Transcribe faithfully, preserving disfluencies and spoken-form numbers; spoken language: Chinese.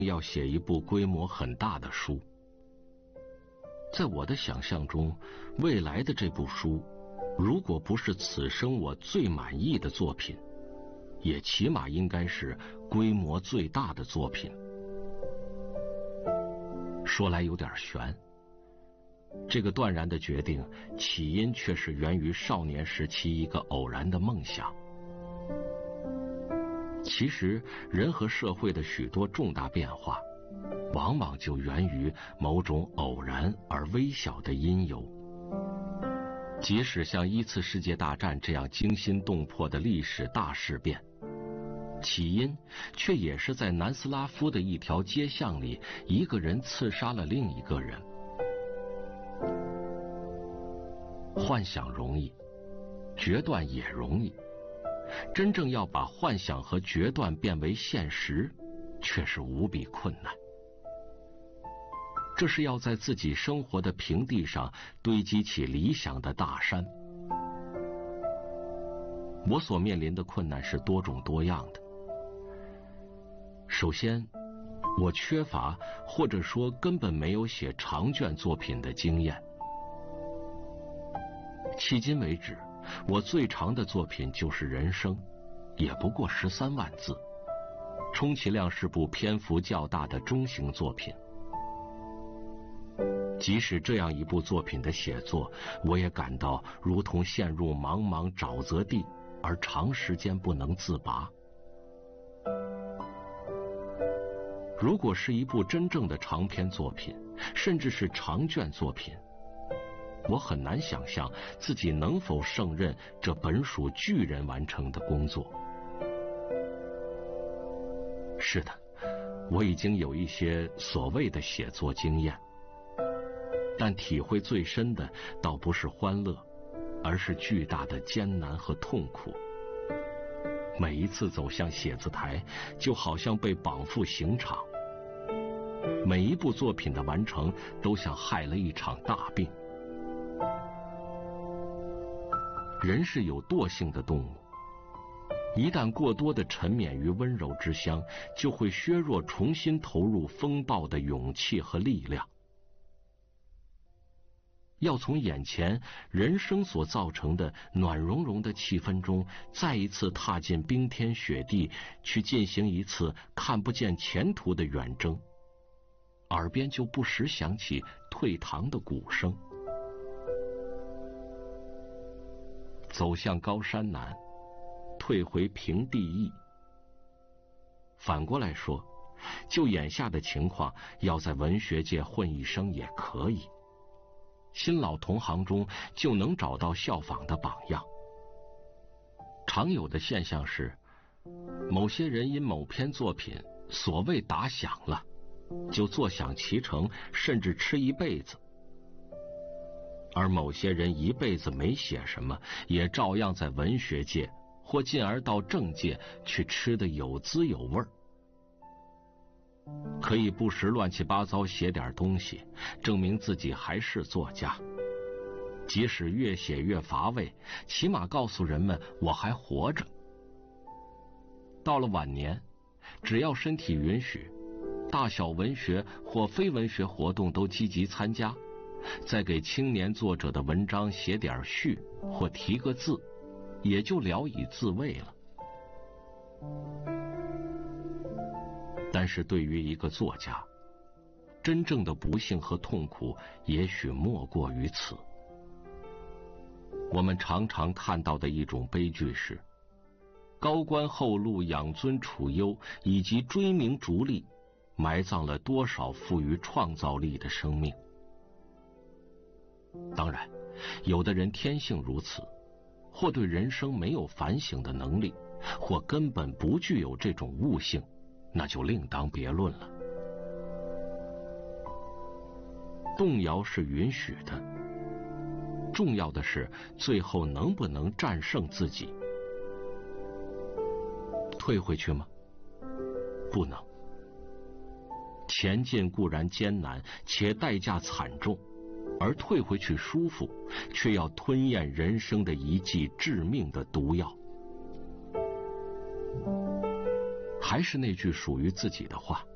要写一部规模很大的书。在我的想象中，未来的这部书，如果不是此生我最满意的作品，也起码应该是规模最大的作品。说来有点悬，这个断然的决定起因却是源于少年时期一个偶然的梦想。其实人和社会的许多重大变化，往往就源于某种偶然而微小的因由。即使像一次世界大战这样惊心动魄的历史大事变，起因却也是在南斯拉夫的一条街巷里，一个人刺杀了另一个人。幻想容易，决断也容易，真正要把幻想和决断变为现实，却是无比困难。这是要在自己生活的平地上堆积起理想的大山。我所面临的困难是多种多样的。首先，我缺乏或者说根本没有写长卷作品的经验。迄今为止，我最长的作品就是《人生》，也不过十三万字，充其量是部篇幅较大的中型作品。即使这样一部作品的写作，我也感到如同陷入茫茫沼泽地，而长时间不能自拔。如果是一部真正的长篇作品，甚至是长卷作品，我很难想象自己能否胜任这本属巨人完成的工作。是的，我已经有一些所谓的写作经验，但体会最深的倒不是欢乐，而是巨大的艰难和痛苦。每一次走向写字台，就好像被绑赴刑场。每一部作品的完成，都像害了一场大病。人是有惰性的动物，一旦过多的沉湎于温柔之乡，就会削弱重新投入风暴的勇气和力量。要从眼前人生所造成的暖融融的气氛中，再一次踏进冰天雪地，去进行一次看不见前途的远征，耳边就不时响起退堂的鼓声。走向高山难，退回平地易。反过来说，就眼下的情况，要在文学界混一生也可以。新老同行中就能找到效仿的榜样。常有的现象是，某些人因某篇作品所谓打响了，就坐享其成，甚至吃一辈子。而某些人一辈子没写什么，也照样在文学界或进而到政界去吃得有滋有味儿。可以不时乱七八糟写点东西，证明自己还是作家。即使越写越乏味，起码告诉人们我还活着。到了晚年，只要身体允许，大小文学或非文学活动都积极参加，再给青年作者的文章写点序或提个字，也就聊以自慰了。但是对于一个作家，真正的不幸和痛苦也许莫过于此。我们常常看到的一种悲剧是，高官厚禄、养尊处优以及追名逐利，埋葬了多少富于创造力的生命。当然，有的人天性如此，或对人生没有反省的能力，或根本不具有这种悟性，那就另当别论了。动摇是允许的，重要的是最后能不能战胜自己。退回去吗？不能。前进固然艰难，且代价惨重，而退回去舒服，却要吞咽人生的一剂致命的毒药。还是那句属于自己的话，